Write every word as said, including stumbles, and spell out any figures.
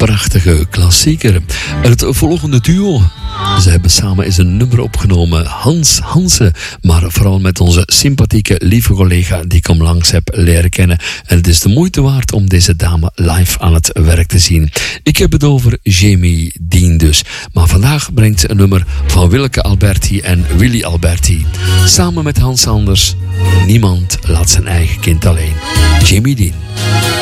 prachtige klassieker. En het volgende duo, ze hebben samen eens een nummer opgenomen, Hans Hansen, maar vooral met onze sympathieke, lieve collega die ik hem langs heb leren kennen. En het is de moeite waard om deze dame live aan het werk te zien. Ik heb het over Jamie Dean dus. Maar vandaag brengt ze een nummer van Willeke Alberti en Willy Alberti. Samen met Hans Anders, Niemand laat zijn eigen kind alleen. Jamie Dean.